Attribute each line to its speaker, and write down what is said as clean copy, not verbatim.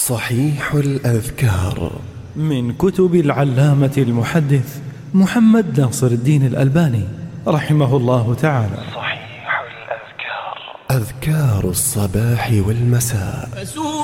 Speaker 1: صحيح الأذكار
Speaker 2: من كتب العلامة المحدث محمد ناصر الدين الألباني رحمه الله تعالى.
Speaker 1: صحيح الأذكار، أذكار الصباح والمساء.